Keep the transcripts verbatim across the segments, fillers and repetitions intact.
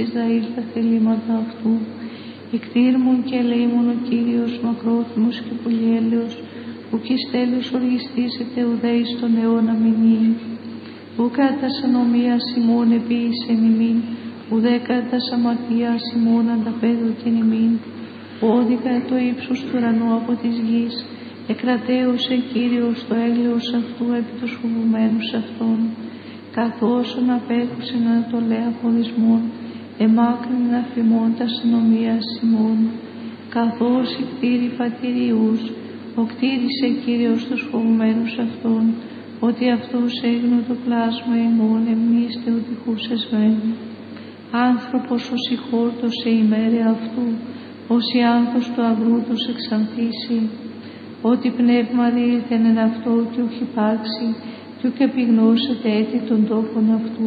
Ισραήλ τα θελήματα αυτού. Εκτήρμον και ελεήμον ο Κύριος μακρόθυμος και πολυέλεος, ουκ εις τέλους οργιστήσετε ουδέης τον αιώνα μηνύει. Ουκ κατά ανομίας ημών επίησεν ημίν, ουδέ κατά αμαρτίας ημών ανταπέδωκεν ημίν. Ώδικα το ύψος του ουρανού από της γης, εκρατέωσε Κύριος το έλεος αυτού επί τους φοβουμένους αυτών. Καθώς απέχουσεν ανατολέ αποδισμών, εμάκρυνε αφημών τα συνομίας ημών. Καθώς οι κτήροι πατηριούς, ο κτήρισε Κύριος τους φοβουμένους αυτών, ότι αυτός έγινε το πλάσμα ημών εμνήστε οδικούς εσμένου. Άνθρωπος ως η χόρτωσε ημέρε αυτού, ως η άνθος του αγρού τους εξανθήσει. Ότι πνεύμα διήλθεν εν αυτό και ουκ υπάρξει, και ουκ επιγνώσετε έτη των τόπων αυτού.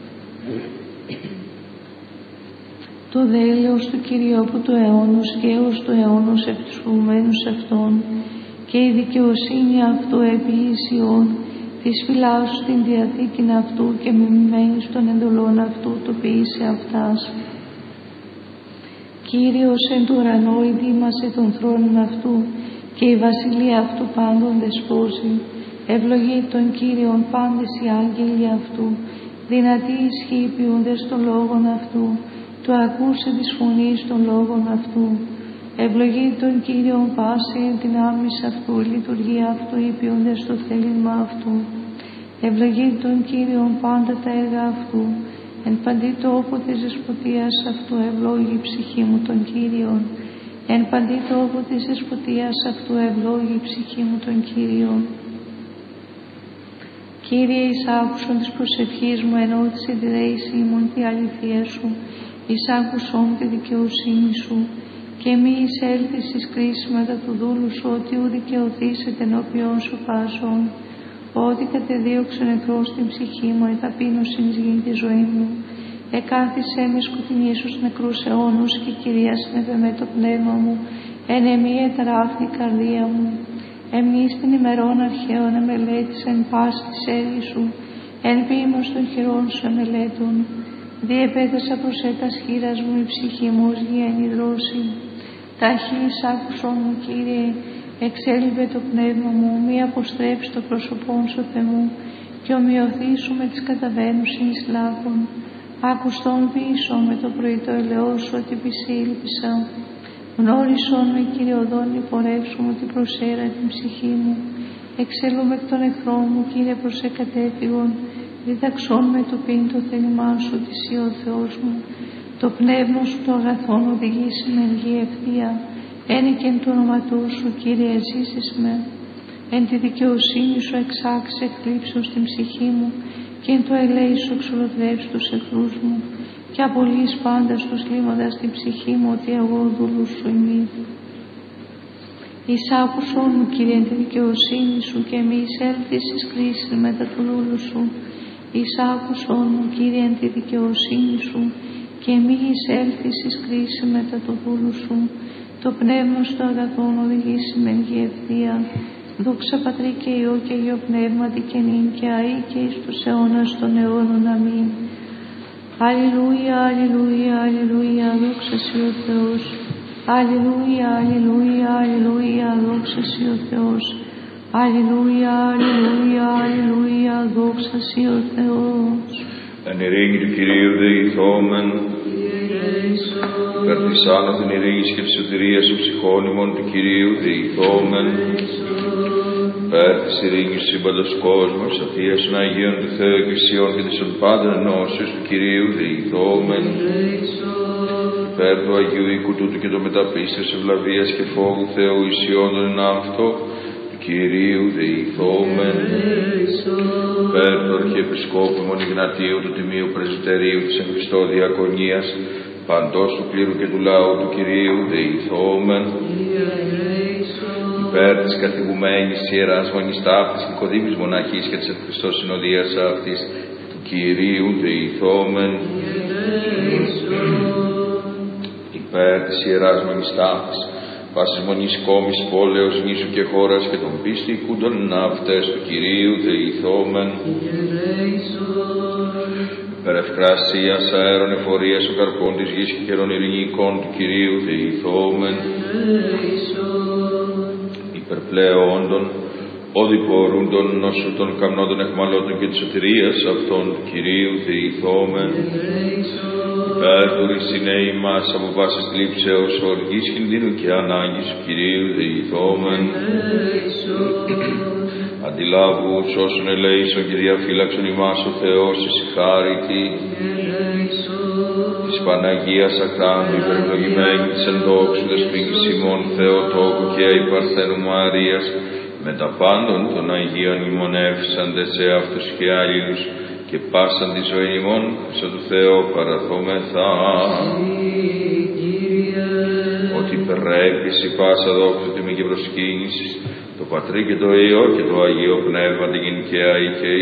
Το δέλεος του Κυριόπου του αιώνος και έως του αιώνος επί τους φοβουμένους αυτών, και η δικαιοσύνη αυτού επί Ισιών, της φυλάς στην διαθήκην αυτού και μιμημένης των εντολών αυτού το ποιήσε αυτάς. Κύριος εν του ουρανό ειδήμασε των θρόνων αυτού, και η βασιλεία αυτού πάντων δεσπόζει. Ευλογεί τον Κύριον πάντες οι άγγελοι αυτού, δυνατοί ισχύοι ποιούντες των λόγων αυτού, του ακούσε της φωνής των λόγων αυτού. Ευλογεί τον Κύριον πάση εν δυνάμεις αυτού, λειτουργία αυτού υπηούνται στο θέλημα αυτού. Ευλογεί τον Κύριον πάντα τα έργα αυτού, εν παντή τόπο της δεσποτείας αυτού ευλόγει η ψυχή μου τον Κύριον. Εν παντή τόπο της δεσποτείας αυτού ευλόγει η ψυχή μου τον Κύριον. Κύριε, εις άκουσον της προσευχής μου, ενώ της εντηρέηση ημών τη αληθεία σου, εις άκουσον τη δικαιοσύνη σου, και μη εισέλθεις εις κρίση μετά του δούλου σου, ότι ου δικαιωθήσετε ενώπιον σου πάσων. Ότι κατεδίωξε νεκρός την ψυχή μου, εταπείνωσιν εις γην τη ζωή μου. Εκάθισέ με σκοτεινή στους νεκρούς αιώνους, και κυρίασνευε με το πνεύμα μου, εν εμή εταράχθη η καρδία μου. Εμείς την ημερών αρχαίων εμελέτησεν πάση της έργης σου, εν ποίημος των χειρών σου εμελέτων. Διεπέτασα προς έτας χείρας μου η ψυχή μου ως γέννη δρόση. Ταχύς άκουσον μου, Κύριε, εξέλιβε το πνεύμα μου, μη αποστρέψει το πρόσωπόν σου Θεέ μου, και ομοιωθήσου με τις καταβαίνουσιν εις λάθον. Άκουστον πίσω με το πρωί το ελαιό σου, ότι πισήλπισα. Γνώρισον με, Κύριε, οδόν υπορεύσου μου την προσέρα την ψυχή μου. Εξέλουμε εκ των εχθρών μου, Κύριε, προς εκατέφυγον. Διδαξών με το πίν το θέλημά σου, τη Υ ο Θεός μου. Το πνεύμα σου το αγαθόν οδηγήσει με ενγή ευθεία. Ένικεν του ονοματού σου, Κύριε, ζήσεις με. Εν τη δικαιοσύνη σου εξάξει εκκλήψεως την ψυχή μου, και εν το ελέη σου εξολοθρεύσει τους εχθρούς μου, και απολύεις πάντα στους λίμοντας την ψυχή μου, ότι εγώ δούλους σου ημί. Εις άκουσον μου, Κύριε, εν τη δικαιοσύνη σου, και μη εισέλθεις εις κρίση μετά του δούλου σου. Εις άκουσον μου, Κύριε, εν τη δικαιοσύνη σου, και μη εισέλθεις εις κρίση μετά του δούλου σου. Το πνεύμα στο αγαθόν οδηγήσει με ενγή ευθεία. Δόξα Πατρί και Υιό και Υιό Πνεύματι και νυν και αεί και εις τους αιώνας των αιώνων. Αμήν. Αλληλούια, αλληλούια, αλληλούια, δόξα Συ ο Θεός. Αλληλούια, αλληλούια, αλληλούια, δόξα Συ ο Θεός. Αλληλούια, αλληλούια, αλληλούια, δόξα Συ ο Θεός. Εν ειρήνη του Κυρίου δεηθόμεν, υπέρ της άνωθεν ειρήνης και της σωτηρίας των ψυχών ημών του Κυρίου δεηθόμεν, υπέρ της ειρήνης του σύμπαντος κόσμου, της σοφίας των Αγίων του Θεού Εκκλησιών και της των πάντων ενώσεως του Κυρίου δεηθόμεν, υπέρ του Αγίου οίκου τούτου και των μεταπίστεως ευλαβίας και φόβου Θεού ισιόντων εν αυτό του Κυρίου δεηθόμεν, υπέρ του Αρχιεπισκόπου ημών Ιγνατίου του Τιμίου Πρεσβυτερίου της εν Χριστώ Διακονίας, παντός του κλήρου και του λαού του Κυρίου δεηθόμεν, υπέρ της καθηγουμένης Ιεράς Μονής Ταύτης Νικοδήμης Μοναχής και της εν Χριστώ Συνοδείας αυτής του Κυρίου δεηθόμεν, υπέρ της Ιεράς Μονής Ταύτης πάσης μονής κόμης πόλεως νήσου και χώρας και των πίστη οικούντων αυτές του Κυρίου δεηθόμεν, Περευκρασίας αέρων εφορίας ο καρπών της γης και καιρών ειρηνικών του Κυρίου δεηθόμεν. Υπερπλέοντων, οδηπορούντων νόσου των καμνόντων εχμαλώτων και της σωτηρίας αυτών του Κυρίου δεηθόμεν. Υπέρτουρης συνέη μας από πάσης θλίψεως οργής κινδύνου και ανάγκης του Κυρίου δεηθόμεν. Αντιλάβους όσων ελέησον και διαφύλαξον ημάς ο Θεός ησυχάρητη. Της Παναγίας Ακράνου υπερευλογημένη της εν δόξου δεσποίνης ημών Θεοτόκου και αϊπαρθένου Μαρίας, με τα πάντων των Αγίων ημωνεύσαντες σε αυτούς και άλλους και πάσαν τη ζωή ημών σε του Θεό παραθόμεθα. Ότι πρέπει η πάσα δόξου τιμή και προσκύνηση, το Πατρί και το Υιό και το Αγίο Πνεύμα την και αη και